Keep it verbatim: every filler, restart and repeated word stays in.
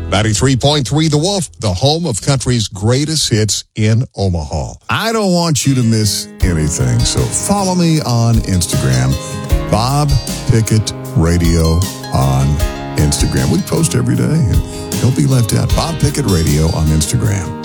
ninety-three point three The Wolf, the home of country's greatest hits in Omaha. I don't want you to miss anything, so follow me on Instagram, Bob Pickett Radio on Instagram. We post every day, and don't be left out. Bob Pickett Radio on Instagram.